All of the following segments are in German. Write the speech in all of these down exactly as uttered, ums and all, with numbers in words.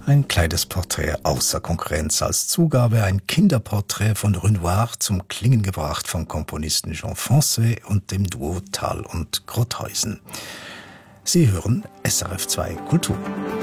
Ein kleines Porträt außer Konkurrenz als Zugabe, ein Kinderporträt von Renoir zum Klingen gebracht vom Komponisten Jean Foncé und dem Duo Thal und Grotthuysen. Sie hören S R F zwei Kultur.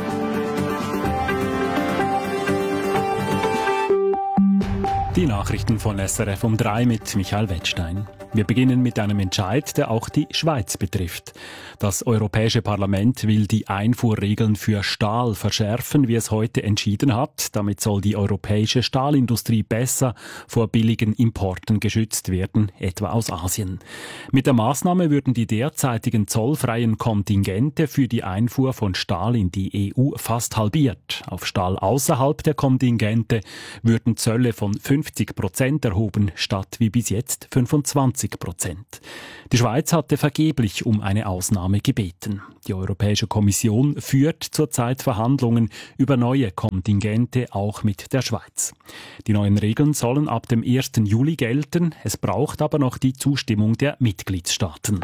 Die Nachrichten von S R F um drei mit Michael Wettstein. Wir beginnen mit einem Entscheid, der auch die Schweiz betrifft. Das Europäische Parlament will die Einfuhrregeln für Stahl verschärfen, wie es heute entschieden hat. Damit soll die europäische Stahlindustrie besser vor billigen Importen geschützt werden, etwa aus Asien. Mit der Maßnahme würden die derzeitigen zollfreien Kontingente für die Einfuhr von Stahl in die E U fast halbiert. Auf Stahl außerhalb der Kontingente würden Zölle von fünfzig Prozent erhoben, statt wie bis jetzt fünfundzwanzig Prozent. Die Schweiz hatte vergeblich um eine Ausnahme gebeten. Die Europäische Kommission führt zurzeit Verhandlungen über neue Kontingente, auch mit der Schweiz. Die neuen Regeln sollen ab dem ersten Juli gelten. Es braucht aber noch die Zustimmung der Mitgliedstaaten.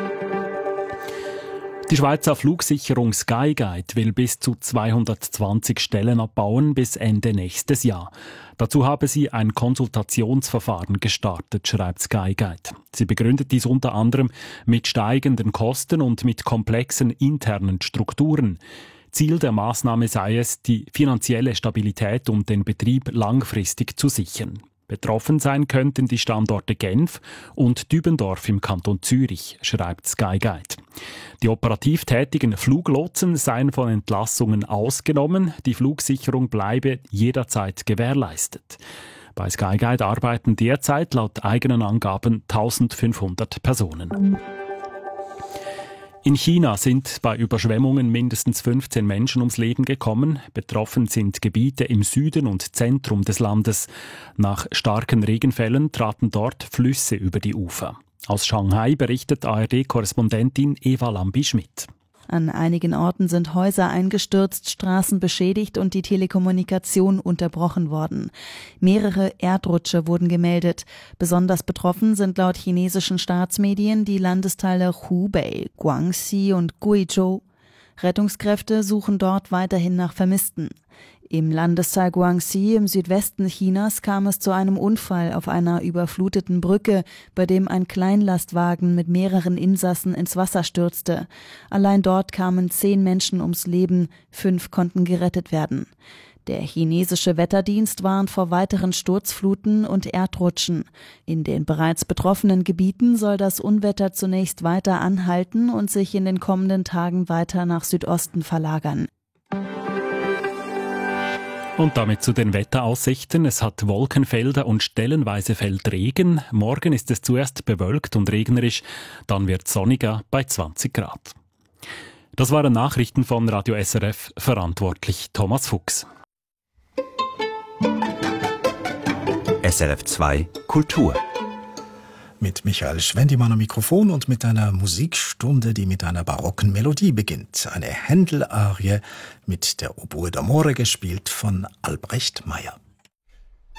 Die Schweizer Flugsicherung Skyguide will bis zu zweihundertzwanzig Stellen abbauen bis Ende nächstes Jahr. Dazu habe sie ein Konsultationsverfahren gestartet, schreibt Skyguide. Sie begründet dies unter anderem mit steigenden Kosten und mit komplexen internen Strukturen. Ziel der Maßnahme sei es, die finanzielle Stabilität und den Betrieb langfristig zu sichern. Betroffen sein könnten die Standorte Genf und Dübendorf im Kanton Zürich, schreibt Skyguide. Die operativ tätigen Fluglotsen seien von Entlassungen ausgenommen, die Flugsicherung bleibe jederzeit gewährleistet. Bei Skyguide arbeiten derzeit laut eigenen Angaben eintausendfünfhundert Personen. In China sind bei Überschwemmungen mindestens fünfzehn Menschen ums Leben gekommen. Betroffen sind Gebiete im Süden und Zentrum des Landes. Nach starken Regenfällen traten dort Flüsse über die Ufer. Aus Shanghai berichtet A R D-Korrespondentin Eva Lambi-Schmidt. An einigen Orten sind Häuser eingestürzt, Straßen beschädigt und die Telekommunikation unterbrochen worden. Mehrere Erdrutsche wurden gemeldet. Besonders betroffen sind laut chinesischen Staatsmedien die Landesteile Hubei, Guangxi und Guizhou. Rettungskräfte suchen dort weiterhin nach Vermissten. Im Landesteil Guangxi im Südwesten Chinas kam es zu einem Unfall auf einer überfluteten Brücke, bei dem ein Kleinlastwagen mit mehreren Insassen ins Wasser stürzte. Allein dort kamen zehn Menschen ums Leben, fünf konnten gerettet werden. Der chinesische Wetterdienst warnt vor weiteren Sturzfluten und Erdrutschen. In den bereits betroffenen Gebieten soll das Unwetter zunächst weiter anhalten und sich in den kommenden Tagen weiter nach Südosten verlagern. Und damit zu den Wetteraussichten. Es hat Wolkenfelder und stellenweise fällt Regen. Morgen ist es zuerst bewölkt und regnerisch, dann wird es sonniger bei zwanzig Grad. Das waren Nachrichten von Radio S R F, verantwortlich Thomas Fuchs. S R F zwei Kultur. Mit Michael Schwendimann am Mikrofon und mit einer Musikstunde, die mit einer barocken Melodie beginnt. Eine Händel-Arie mit der Oboe d'Amore gespielt von Albrecht Meyer.